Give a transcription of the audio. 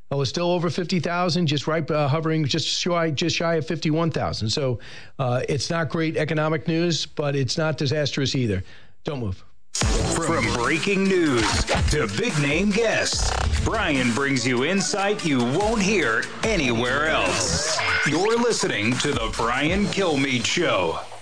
Oh, it's still over 50,000, just right, hovering just shy of 51,000. So it's not great economic news, but it's not disastrous either. Don't move. From breaking news to big-name guests, Brian brings you insight you won't hear anywhere else. You're listening to The Brian Kilmeade Show.